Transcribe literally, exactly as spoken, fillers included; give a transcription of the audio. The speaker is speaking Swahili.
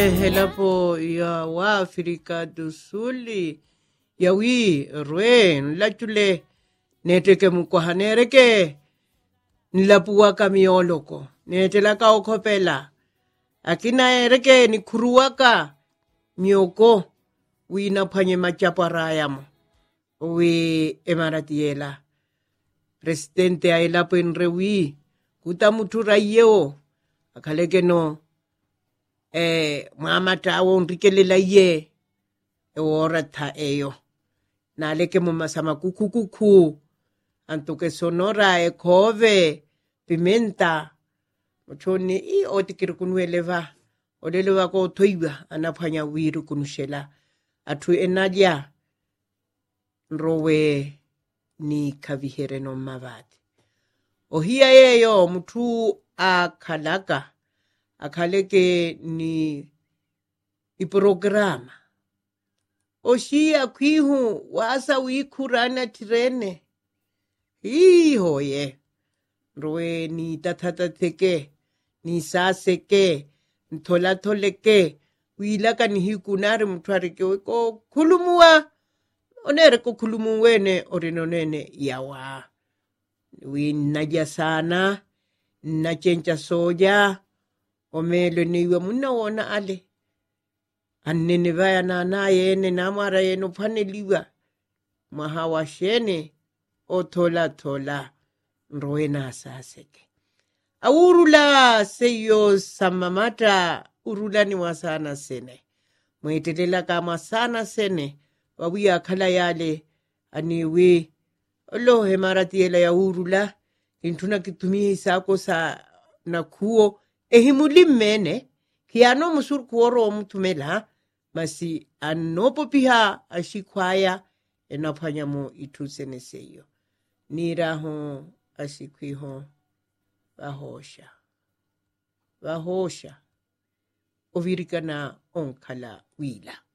helapo ya wa Afrika do Sul ya wi rwe nlatule neteke mukwahanereke nlapuwa kamioloko netela ka okhopela akina ereke ni khuruwaka mioko wina phanye machaparayamo wi emaratiela presidente ailapo enrewi kuta muthura yeo akhaleke no eh mwamata awo nrikelela ye ewora tha eyo naleke mumasama kukukukhu antoke sonora ekhove pimenta muchoni i otikiri kunweleva olelewa ko thoiba anaphanya wiru kunushela athu enadia nrowe ni kavihere no mavati ohia yeyo muthu akhalaka akhaleke ni iprograma oshia kwihu wasa wikhurana tirene hiho ye roe ni tatatatheke ni saseke nthola tholeke uilaka ni hikunari muthareke ko khulumuwa onere ko khulumuwene orinonene yawa wi naja sana na chencha soja omelo niwe munna wona ale annene vaya na na yene namara yeno phaneliwa mahawa shene othola thola nroena saseke awurula seyo samamata urulani wasana sene mwetelela kama sana sene wabuya khala yale aniwe olohe maratiela ya urula intuna kitumie isako sa nakhuo ehimulimene kiano musur kuoro omutumela masi anopo piha ashikwaya enaphanyamo ithusene seyo niraho asikwiho bahosha bahosha ovirikana onkhala wila